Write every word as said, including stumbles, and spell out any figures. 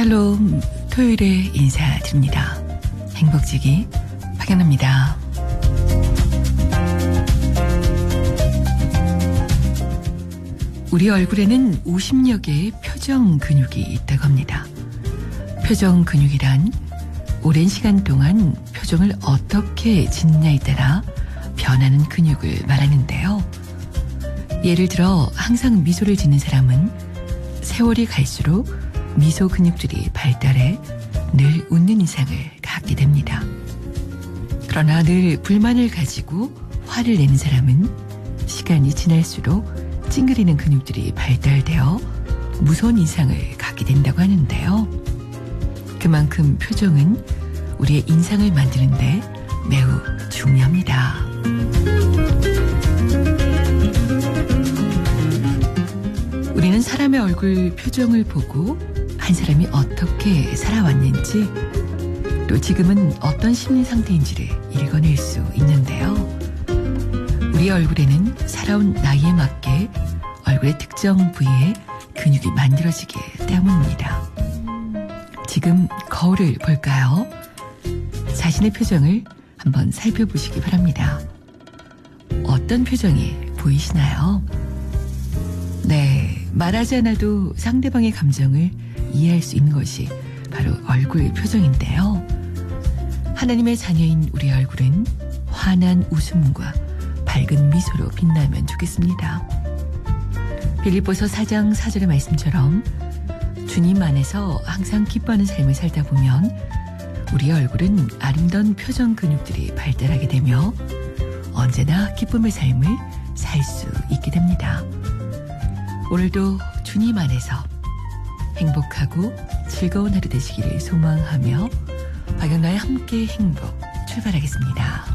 샬롬, 토요일에 인사드립니다. 행복지기 박연아입니다. 우리 얼굴에는 오십여 개의 표정 근육이 있다고 합니다. 표정 근육이란 오랜 시간 동안 표정을 어떻게 짓느냐에 따라 변하는 근육을 말하는데요. 예를 들어 항상 미소를 짓는 사람은 세월이 갈수록 미소 근육들이 발달해 늘 웃는 인상을 갖게 됩니다. 그러나 늘 불만을 가지고 화를 내는 사람은 시간이 지날수록 찡그리는 근육들이 발달되어 무서운 인상을 갖게 된다고 하는데요. 그만큼 표정은 우리의 인상을 만드는데 매우 중요합니다. 우리는 사람의 얼굴 표정을 보고 한 사람이 어떻게 살아왔는지 또 지금은 어떤 심리 상태인지를 읽어낼 수 있는데요. 우리 얼굴에는 살아온 나이에 맞게 얼굴의 특정 부위에 근육이 만들어지기 때문입니다. 지금 거울을 볼까요? 자신의 표정을 한번 살펴보시기 바랍니다. 어떤 표정이 보이시나요? 네, 말하지 않아도 상대방의 감정을 이해할 수 있는 것이 바로 얼굴 표정인데요. 하나님의 자녀인 우리 얼굴은 환한 웃음과 밝은 미소로 빛나면 좋겠습니다. 빌립보서 사 장 사 절의 말씀처럼 주님 안에서 항상 기뻐하는 삶을 살다 보면 우리 얼굴은 아름다운 표정 근육들이 발달하게 되며 언제나 기쁨의 삶을 살 수 있게 됩니다. 오늘도 주님 안에서 행복하고 즐거운 하루 되시기를 소망하며 박연아의 함께 행복 출발하겠습니다.